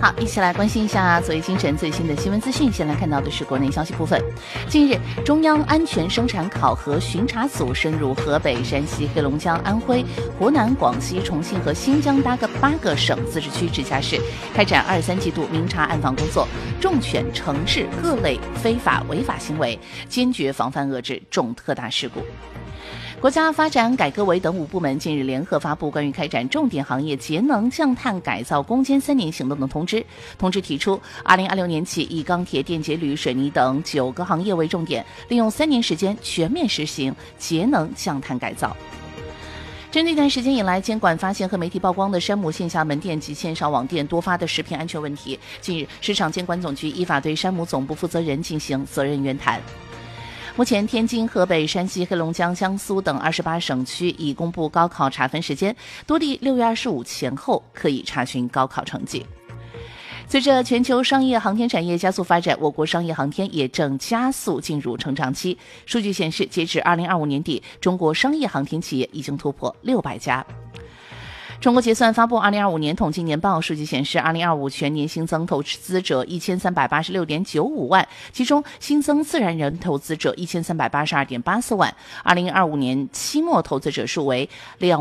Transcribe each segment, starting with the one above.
好，一起来关心一下昨夜今晨最新的新闻资讯。先来看到的是国内消息部分。近日，中央安全生产考核巡查组深入河北、山西、黑龙江、安徽、湖南、广西、重庆和新疆8个省、自治区、直辖市，开展23季度明察暗访工作，重拳惩治各类非法违法行为，坚决防范遏制重特大事故。国家发展改革委等5部门近日联合发布关于开展重点行业节能降碳改造攻坚3年行动的通知。通知提出，2026年起以钢铁、电解铝、水泥等9个行业为重点，利用3年时间全面实行节能降碳改造。针对一段时间以来监管发现和媒体曝光的山姆线下门店及线上网店多发的食品安全问题，近日市场监管总局依法对山姆总部负责人进行责任约谈。目前，天津、河北、山西、黑龙江、江苏等28省区已公布高考查分时间，多地6月25前后可以查询高考成绩。随着全球商业航天产业加速发展，我国商业航天也正加速进入成长期。数据显示，截至2025年底，中国商业航天企业已经突破600家。中国结算发布2025年统计年报，数据显示，2025全年新增投资者1386.95万，其中新增自然人投资者1382.84万。2025年期末投资者数为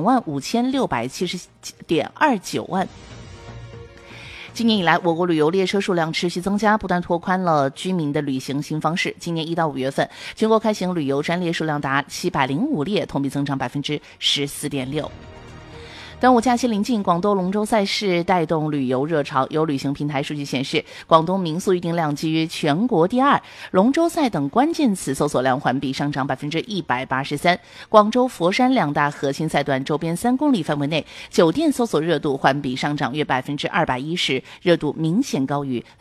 25670.29万。今年以来，我国旅游列车数量持续增加，不断拓宽了居民的旅行新方式。今年1到5月份，全国开行旅游专列数量达705列，同比增长14.6%。端午假期临近，广东龙舟赛事带动旅游热潮。有旅行平台数据显示，广东民宿预订量居于全国第2，龙舟赛等关键词搜索量环比上涨183%。广州、佛山2大核心赛段周边3公里范围内，酒店搜索热度环比上涨约210%，热度明显高于